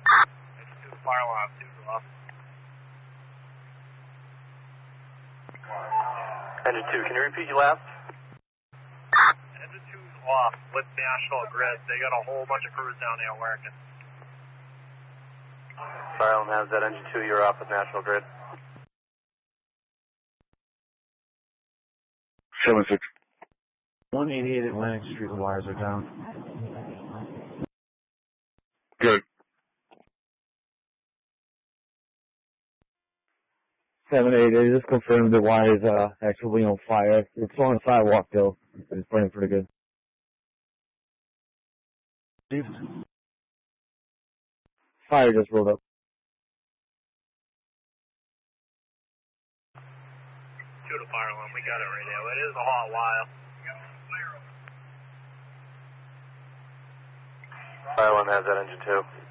Engine 2 fire alarm, 2's off. Engine 2, can you repeat your last? Engine 2's off with National Grid. They got a whole bunch of crews down there working. Fire alarm has that. Engine 2, you're off with National Grid. 7-6. 188 Atlantic Street, the wires are down. Good. 788, just confirmed the wire is actually on fire. It's on the sidewalk though. It's burning pretty good. Fire just rolled up. 2 to fire alarm, we got it right there. It is a hot wire. Fire alarm has that. Engine 2.